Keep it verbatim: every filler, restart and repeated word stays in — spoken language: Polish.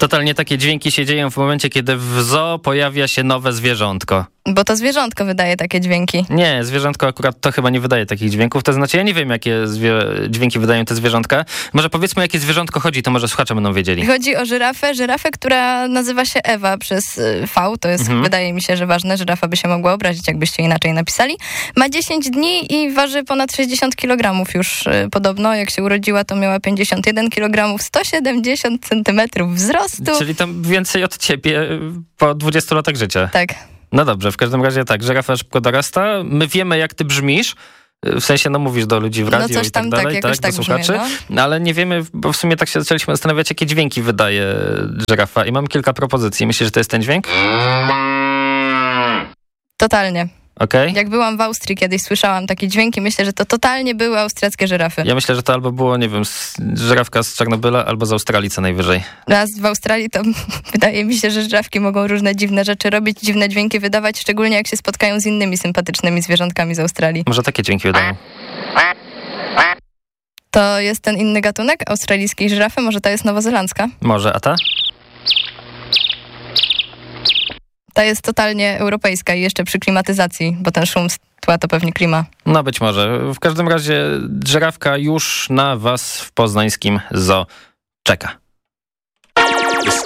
Totalnie takie dźwięki się dzieją w momencie, kiedy w zoo pojawia się nowe zwierzątko. Bo to zwierzątko wydaje takie dźwięki. Nie, zwierzątko akurat to chyba nie wydaje takich dźwięków. To znaczy, ja nie wiem, jakie zwie- dźwięki wydają te zwierzątka. Może powiedzmy, jakie zwierzątko chodzi, to może słuchacze będą wiedzieli. Chodzi o żyrafę, żyrafę, która nazywa się Ewa przez V. To jest, mhm. wydaje mi się, że ważne. Żyrafa by się mogła obrazić, jakbyście inaczej napisali. Ma dziesięć dni i waży ponad sześćdziesiąt kilogramów już podobno. Jak się urodziła, to miała pięćdziesiąt jeden kilogramów, sto siedemdziesiąt centymetrów wzrostu. Czyli tam więcej od ciebie po dwudziestu latach życia. Tak. No dobrze, w każdym razie tak, żyrafa szybko dorasta. My wiemy, jak ty brzmisz. W sensie, no mówisz do ludzi w radiu no coś i tak tam, dalej, tak, tak, tak do słuchaczy. Brzmię, no. Ale nie wiemy, bo w sumie tak się zaczęliśmy zastanawiać, jakie dźwięki wydaje żyrafa. I mam kilka propozycji. Myślisz, że to jest ten dźwięk? Totalnie. Okay. Jak byłam w Austrii kiedyś, słyszałam takie dźwięki. Myślę, że to totalnie były austriackie żyrafy. Ja myślę, że to albo było, nie wiem, żyrawka z Czarnobyla, albo z Australii co najwyżej. Raz w Australii to wydaje mi się, że żyrafki mogą różne dziwne rzeczy robić, dziwne dźwięki wydawać, szczególnie jak się spotkają z innymi sympatycznymi zwierzątkami z Australii. Może takie dźwięki wydają. To jest ten inny gatunek australijskiej żyrafy? Może ta jest nowozelandzka? Może, a ta? Ta jest totalnie europejska i jeszcze przy klimatyzacji, bo ten szum z tła to pewnie klima. No być może. W każdym razie żyrawka już na was w poznańskim zoo czeka.